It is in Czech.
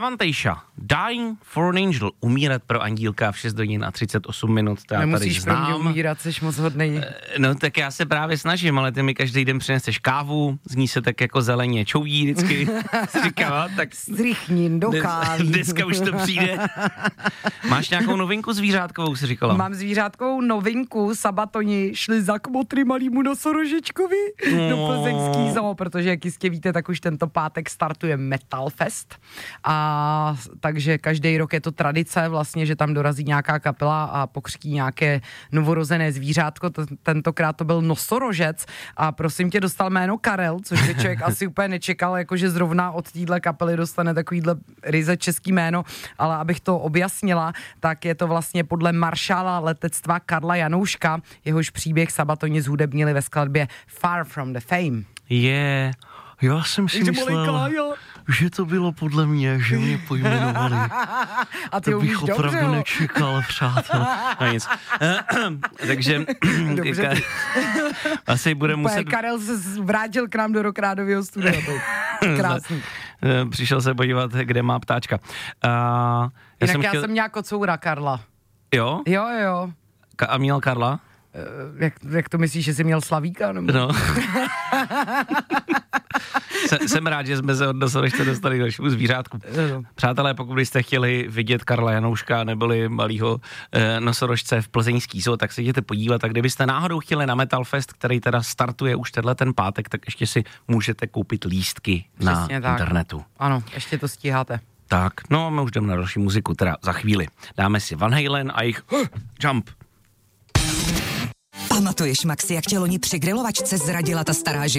Avantejša, Dying for an Angel, umírat pro andílka v 6 hodin a 38 minut, to já tady Nemusíš znám. pro mě umírat, jsi moc hodnej. No tak já se právě snažím, ale ty mi každý den přineseš kávu, z ní se tak jako zeleně čouví vždycky, říkám, tak Zdrychnin do kávy. Dneska už to přijde. Máš nějakou novinku zvířátkovou, si říkala? Mám zvířátkovou novinku, Sabatoni šli za kmotry malýmu nosorožečkovi do plzeňský zoo, protože jak jistě víte, tak už tento pátek startuje Metal Fest a takže každý rok je to tradice vlastně, že tam dorazí nějaká kapela a pokřtí nějaké novorozené zvířátko, tentokrát to byl nosorožec a prosím tě dostal jméno Karel, což by člověk asi úplně nečekal, jakože zrovna od téhle kapely dostane takovýhle ryze český jméno, ale abych to objasnila, tak je to vlastně podle maršála letectva Karla Janouška, jehož příběh Sabatoni zhudebnili ve skladbě Far from the Fame. Já jsem si myslel, že to bylo podle mě, že mě pojmenovali. A ty to bych dobře, opravdu nečekal, přátel. No nic. Takže asi bude muset... Karel se vrátil k nám do Rockrádového studia. Krásný. Přišel se podívat, kde má ptáčka. Já jsem měla kocoura Karla. Jo? Jo. A měl Karla? Jak to myslíš, že jsi měl Slavíka? Nebo? No. Jsem rád, že jsme se od nosorožce dostali dalšímu zvířátku. Přátelé, pokud byste chtěli vidět Karla Janouška neboli malýho nosorožce v plzeňský zoo, tak se jděte podívat. A kdybyste náhodou chtěli na Metal Fest, který teda startuje už ten pátek, tak ještě si můžete koupit lístky na internetu. Ano, ještě to stíháte. Tak, no my už jdeme na další muziku, teda za chvíli. Dáme si Van Halen a jejich Jump. Pamatuješ, Maxi, jak tě loni při grilovačce zradila ta stará žena?